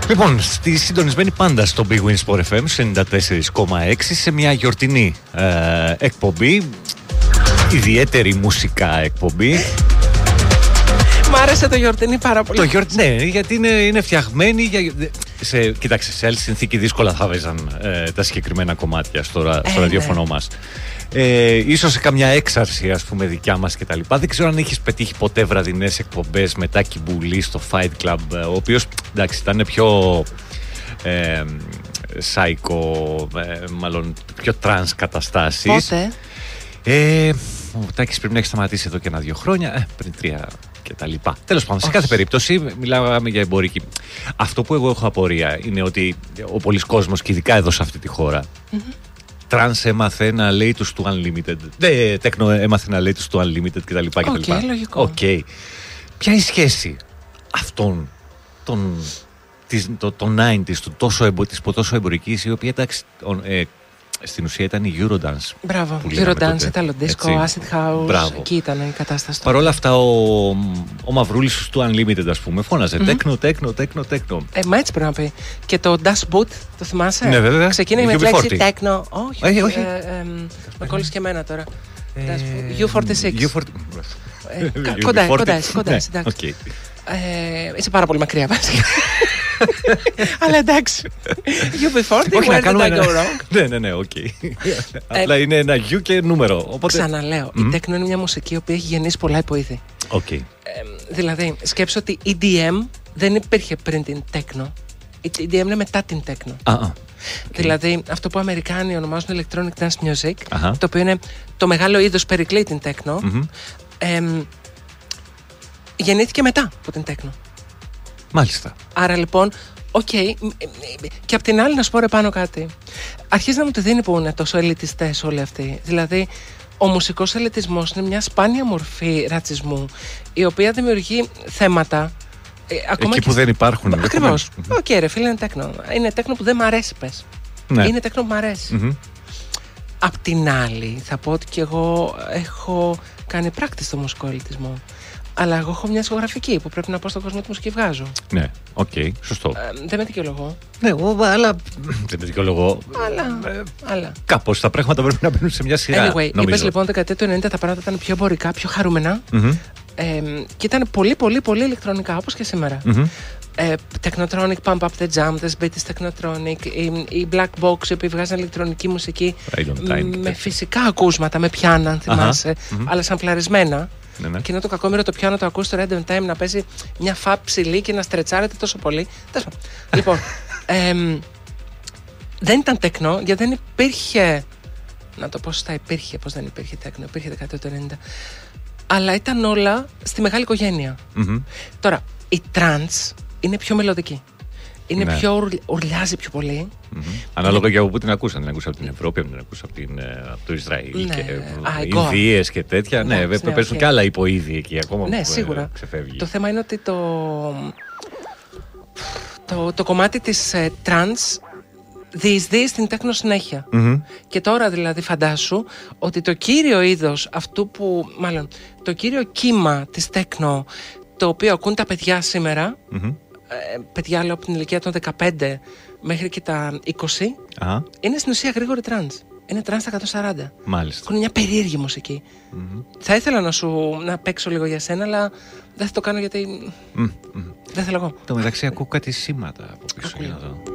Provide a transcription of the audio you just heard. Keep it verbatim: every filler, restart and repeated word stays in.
Λοιπόν, στη συντονισμένη πάντα στο Big Win Sport εφ εμ ενενήντα τέσσερα κόμμα έξι σε μια γιορτινή ε, εκπομπή, ιδιαίτερη μουσικά εκπομπή. Μ' άρεσε το γιορτινή πάρα πολύ. Το γιορτ... Ναι, γιατί είναι, είναι φτιαγμένη για... σε, Κοιτάξτε, σε άλλη συνθήκη δύσκολα θα βέζαν ε, τα συγκεκριμένα κομμάτια στο, ε, στο ραδιόφωνο ναι. μας. Ε, ίσως σε καμιά έξαρση, ας πούμε, δικιά μας και τα λοιπά. Δεν ξέρω αν έχεις πετύχει ποτέ βραδινές εκπομπές με Τάκη Μπουλή στο Fight Club, ο οποίος, εντάξει, ήταν πιο ε, psycho, ε, μάλλον πιο trans καταστάσεις. Πότε? Ε, ο Τάκης πρέπει να έχει σταματήσει εδώ και ένα-δύο χρόνια, ε, πριν τρία και τα λοιπά. Τέλος πάντων, σε κάθε περίπτωση μιλάμε για εμπορική. Αυτό που εγώ έχω απορία είναι ότι ο πολλής κόσμος, και ειδικά εδώ σε αυτή τη χώρα, mm-hmm. Τρανς έμαθε να λέει τους του Unlimited. Δε, τέκνο έμαθε να λέει τους του Unlimited κτλ. Οκ, okay, λογικό. Okay. Ποια είναι η σχέση αυτών των, της, το, το ενενήντα, του τόσο, εμπο, της τόσο εμπορικής, η οποία εντάξει, ε, στην ουσία ήταν η Eurodance. Μπράβο, Eurodance, Italo Disco, Acid House. Μπράβο. Εκεί ήταν η κατάσταση. Παρ' όλα αυτά, ο, ο Μαυρούλης του Unlimited, ας πούμε, φώναζε mm-hmm. τέκνο, τέκνο, τέκνο, τέκνο. Ε, μα έτσι πρέπει να πει. Και το Das Boot, το θυμάσαι? Ναι, βέβαια. Ξεκίνησε με τη λέξη τέκνο. Όχι, όχι. όχι. Ε, ε, με κόλλησε και εμένα τώρα. γιου φορτί σιξ. Κοντά, κοντά, κοντά. Είσαι πάρα πολύ μακριά, βασικά. Αλλά εντάξει. γιου μπι φορτί, where did I go wrong? Ναι, ναι, ναι, οκ. Απλά είναι ένα γιου και νούμερο. Ξαναλέω, η τέκνο είναι μια μουσική η οποία έχει γεννήσει πολλά υποήθη. Δηλαδή, σκέψω ότι η ι ντι εμ δεν υπήρχε πριν την τέκνο. Η ι ντι εμ είναι μετά την τέκνο. Δηλαδή, αυτό που οι Αμερικάνοι ονομάζουν Electronic Dance Music, το οποίο είναι το μεγάλο είδος περικλεί την τέκνο, γεννήθηκε μετά από την τέκνο. Μάλιστα. Άρα λοιπόν, οκ, okay, και απ' την άλλη να σου πω ρε πάνω κάτι. Αρχίζει να μου τη δίνει που είναι τόσο ελιτιστές όλοι αυτοί. Δηλαδή, ο μουσικός ελιτισμός είναι μια σπάνια μορφή ρατσισμού, η οποία δημιουργεί θέματα. Ε, ακόμα εκεί και... που δεν υπάρχουν. Ακριβώς. Οκ, okay, ρε φίλε, είναι τέκνο. Είναι τέκνο που δεν μ' αρέσει, πες. Ναι. Είναι τέκνο που μ' αρέσει. Mm-hmm. Απ' την άλλη, θα πω ότι και εγώ έχω κάνει πράκτης στο μουσικό ελιτισμό. Αλλά εγώ έχω μια ισογραφική που πρέπει να πω στον κόσμο τη μουσική βγάζω. Ναι, οκ, okay, σωστό. Ε, δεν με δικαιολογώ. Ναι, εγώ, αλλά. Δεν με δικαιολογώ. Αλλά. Ε, αλλά. Κάπως τα πράγματα πρέπει να μπαίνουν σε μια σειρά. Anyway, είπες λοιπόν δεκαετία του ενενήντα τα πράγματα ήταν πιο εμπορικά, πιο χαρούμενα. Mm-hmm. Ε, και ήταν πολύ, πολύ, πολύ ηλεκτρονικά, όπως και σήμερα. Mm-hmm. Ε, Technotronic, Pump Up the Jam, The British Technotronic, η, η Black Box, οι οποίοι βγάζαν ηλεκτρονική μουσική time, με φυσικά ακούσματα, με πιάνα, αν θυμάσαι, uh-huh. mm-hmm. αλλά σαμφλαρισμένα. Ναι, ναι. Και είναι το κακόμοιρο το πιάνο το ακούς στο Random Time να παίζει μια φαπ ψηλή και να στρετσάρεται τόσο πολύ. Λοιπόν, ε, δεν ήταν τέκνο, γιατί δεν υπήρχε. Να το πω σωστά, υπήρχε. Πώς δεν υπήρχε τέκνο, υπήρχε δεκαετία του ενενήντα. Αλλά ήταν όλα στη μεγάλη οικογένεια. Mm-hmm. Τώρα, η trance είναι πιο μελωδική. Είναι ναι. πιο ουρλ, ουρλιάζει πιο πολύ. Mm-hmm. Ανάλογα για από πού την ακούσαν. Την ακούσα από την Ευρώπη, την ακούσα από, την, από το Ισραήλ ναι. και Ινδίες και τέτοια. Ναι, ναι, ναι παίζουν okay. και άλλα υποείδη εκεί ακόμα. Ναι, που σίγουρα. Ξεφεύγει. Το θέμα είναι ότι το, το, το κομμάτι της uh, trance διεισδύει στην τέκνο συνέχεια. Mm-hmm. Και τώρα δηλαδή φαντάσου ότι το κύριο είδος αυτού που, μάλλον, το κύριο κύμα της τέκνο, το οποίο ακούν τα παιδιά σήμερα, mm-hmm. ε, παιδιά λέω από την ηλικία των δεκαπέντε μέχρι και τα είκοσι, uh-huh. είναι στην ουσία γρήγορη τρανς. Είναι τρανς στα εκατόν σαράντα. Μάλιστα. Έχουν μια περίεργη μουσική. Mm-hmm. Θα ήθελα να σου να παίξω λίγο για σένα, αλλά δεν θα το κάνω γιατί mm-hmm. δεν θέλω εγώ. Το μεταξύ ακούω κάτι σήματα από πίσω. Okay.